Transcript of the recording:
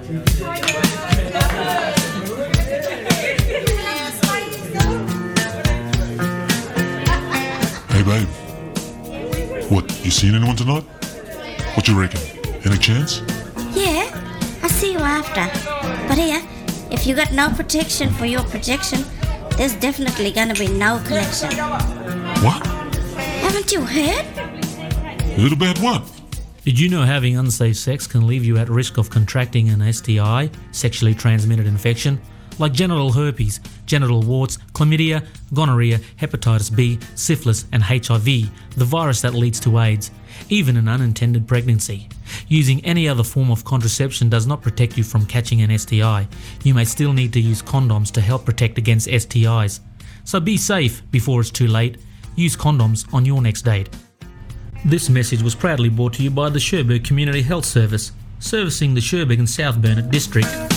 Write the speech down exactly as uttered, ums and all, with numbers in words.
Hey babe, what, you seen anyone tonight? What you reckon? Any chance? Yeah, I'll see you after. But here, if you got no protection for your projection, there's definitely gonna be no connection. What? Haven't you heard? Little bad what? Did you know having unsafe sex can leave you at risk of contracting an S T I, sexually transmitted infection, like genital herpes, genital warts, chlamydia, gonorrhea, hepatitis B, syphilis and H I V, the virus that leads to AIDS, even an unintended pregnancy. Using any other form of contraception does not protect you from catching an S T I. You may still need to use condoms to help protect against S T Is. So be safe before it's too late. Use condoms on your next date. This message was proudly brought to you by the Cherbourg Community Health Service, servicing the Cherbourg and South Burnett district.